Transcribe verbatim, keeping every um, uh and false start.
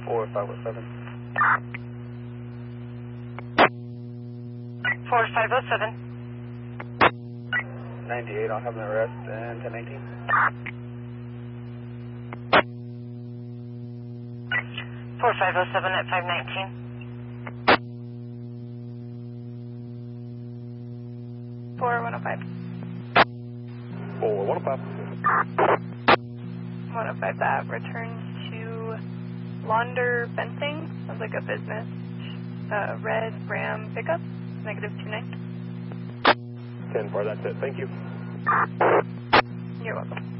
four five oh seven. four five oh seven. ninety-eight, I'll have an arrest and ten nineteen. four five oh seven at five nineteen. four one oh five. four one oh five. one oh five, that returns to Launder Fencing. Sounds like a business. Uh, red Ram pickup, negative two nine. ten four, that's it. Thank you. You're welcome.